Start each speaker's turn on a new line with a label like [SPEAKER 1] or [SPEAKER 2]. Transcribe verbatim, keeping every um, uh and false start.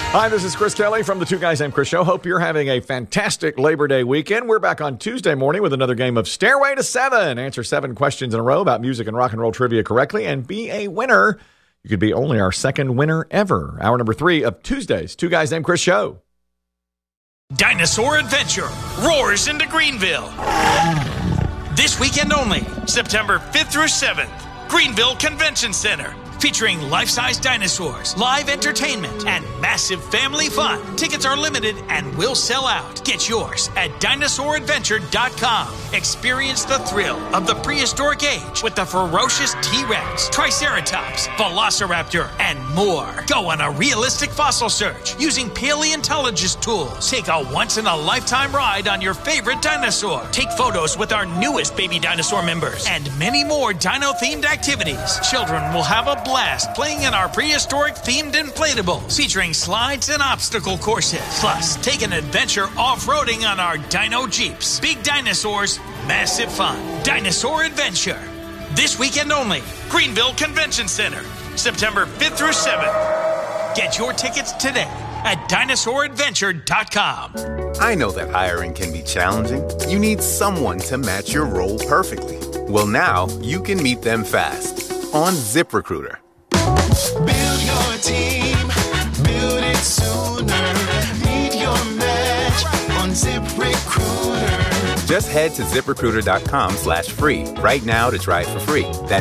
[SPEAKER 1] Hi, this is Chris Kelly from the Two Guys Named Chris Show. Hope you're having a fantastic Labor Day weekend. We're back on Tuesday morning with another game of Stairway to Seven. Answer seven questions in a row about music and rock and roll trivia correctly and be a winner. You could be only our second winner ever. Hour number three of Tuesday's Two Guys Named Chris Show.
[SPEAKER 2] Dinosaur Adventure roars into Greenville. This weekend only, September fifth through seventh, Greenville Convention Center. Featuring life-size dinosaurs, live entertainment, and massive family fun. Tickets are limited and will sell out. Get yours at dinosaur adventure dot com. Experience the thrill of the prehistoric age with the ferocious T-Rex, Triceratops, Velociraptor, and more. Go on a realistic fossil search using paleontologist tools. Take a once-in-a-lifetime ride on your favorite dinosaur. Take photos with our newest baby dinosaur members. And many more dino-themed activities. Children will have a blast playing in our prehistoric themed inflatables featuring slides and obstacle courses. Plus, take an adventure off-roading on our Dino Jeeps. Big dinosaurs, massive fun. Dinosaur Adventure. This weekend only, Greenville Convention Center, September fifth through seventh. Get your tickets today at dinosaur adventure dot com.
[SPEAKER 3] I know that hiring can be challenging. You need someone to match your role perfectly. Well, now you can meet them fast on ZipRecruiter.
[SPEAKER 4] Build your team, build it sooner. Meet your match on ZipRecruiter.
[SPEAKER 3] Just head to zip recruiter dot com slash free right now to try it for free. That's